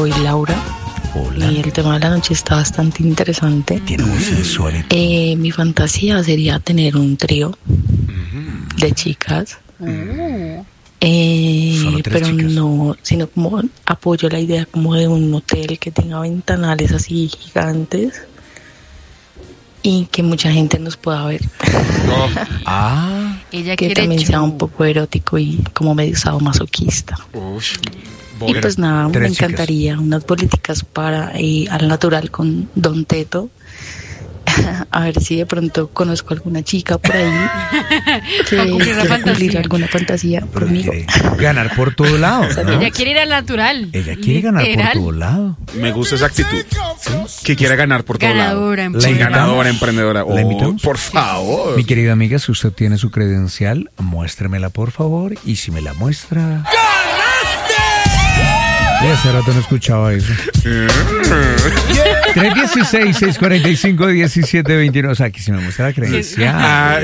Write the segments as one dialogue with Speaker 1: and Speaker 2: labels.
Speaker 1: soy Laura.
Speaker 2: Hola.
Speaker 1: Y el tema de la noche está bastante interesante.
Speaker 2: Tiene muy sensual.
Speaker 1: Mi fantasía sería tener un trío de chicas.
Speaker 2: Solo tres
Speaker 1: Pero
Speaker 2: chicas.
Speaker 1: no, sino como apoyo la idea como de un hotel que tenga ventanales así gigantes y que mucha gente nos pueda ver.
Speaker 3: Ella
Speaker 1: Que
Speaker 3: quiere
Speaker 1: también sea
Speaker 3: show.
Speaker 1: un poco erótico y como medio sadomasoquista. Y pues nada, me
Speaker 2: Tres chicas.
Speaker 1: encantaría unas políticas para al natural con Don Teto. A ver si de pronto conozco alguna chica por ahí que
Speaker 3: Para cumplir la
Speaker 1: quiera cumplir
Speaker 3: fantasía.
Speaker 1: alguna fantasía
Speaker 2: Pero
Speaker 1: conmigo.
Speaker 2: quiere ganar por todo lado, ¿no?
Speaker 3: Ella quiere ir al natural.
Speaker 2: Ella quiere ganar por
Speaker 3: Literal.
Speaker 2: todo lado.
Speaker 4: Me gusta esa actitud. Que quiere ganar por todo
Speaker 3: Ganadora,
Speaker 4: lado.
Speaker 2: ¿La
Speaker 4: Sí,
Speaker 2: invitamos?
Speaker 4: ganadora, emprendedora.
Speaker 2: ¿La invitamos?
Speaker 4: Por favor.
Speaker 2: Mi querida amiga, si usted tiene su credencial, muéstremela por favor. Y si me la muestra... Ya hace rato no escuchaba eso. 316-645-1729. O sea, aquí si me muestra la credencial.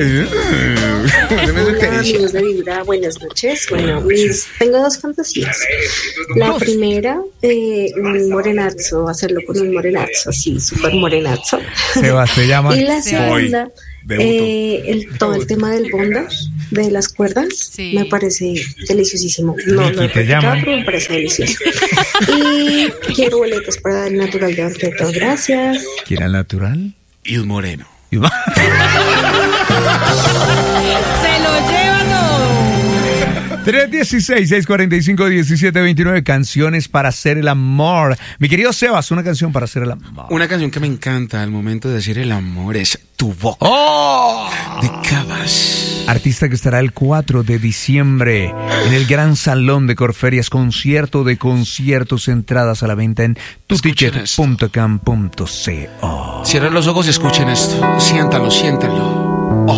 Speaker 5: Hola, amigos de Vibra, buenas noches. Bueno, tengo dos fantasías. La primera, un morenazo, hacerlo con un morenazo, así, súper morenazo.
Speaker 2: Sebas, te llama.
Speaker 5: Y la segunda, todo el tema del bondage, de las cuerdas,
Speaker 3: Sí.
Speaker 5: me parece deliciosísimo. No
Speaker 2: Vicky,
Speaker 5: he
Speaker 2: te
Speaker 5: practicado,
Speaker 2: llaman.
Speaker 5: pero me parece delicioso. Y quiero boletos para el natural de Orteto. Gracias.
Speaker 2: ¿Quién al natural?
Speaker 4: Y un moreno.
Speaker 3: Se lo lleva todo.
Speaker 2: 316-645-1729. Canciones para hacer el amor. Mi querido Sebas, una canción para hacer el amor.
Speaker 4: Una canción que me encanta al momento de decir el amor es Tu Boca
Speaker 2: ¡Oh!
Speaker 4: de Cabas.
Speaker 2: Artista que estará el 4 de diciembre en el Gran Salón de Corferias, concierto de conciertos, entradas a la venta en tuticket.com.co.
Speaker 4: Cierren los ojos y escuchen esto. Siéntalo, siéntenlo.